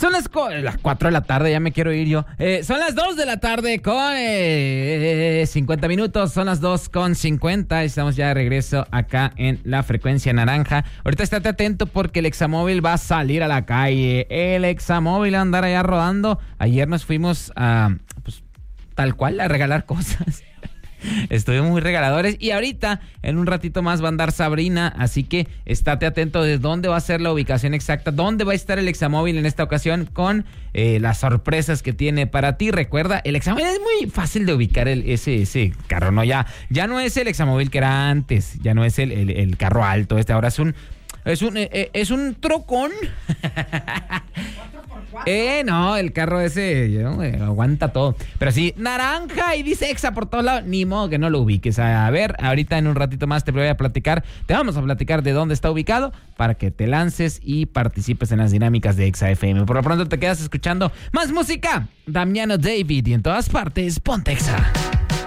Son las 4 de la tarde, ya me quiero ir yo. Son las 2 de la tarde con 50 minutos. Son las 2:50. Estamos ya de regreso acá en la frecuencia naranja. Ahorita estate atento porque el Examóvil va a salir a la calle. El Examóvil va a andar allá rodando. Ayer nos fuimos a, pues, tal cual, a regalar cosas. Estuvimos muy regaladores y ahorita en un ratito más va a andar Sabrina, así que estate atento de dónde va a ser la ubicación exacta, dónde va a estar el Examóvil en esta ocasión con las sorpresas que tiene para ti. Recuerda, el Examóvil es muy fácil de ubicar ese carro, ¿no? Ya no es el Examóvil que era antes, ya no es el carro alto, ahora es un trocón. No, el carro ese aguanta todo. Pero sí, naranja y dice Exa por todos lados. Ni modo que no lo ubiques. A ver, ahorita en un ratito más te vamos a platicar de dónde está ubicado para que te lances y participes en las dinámicas de Exa FM. Por lo pronto te quedas escuchando más música. Damiano David y en todas partes, ponte Exa.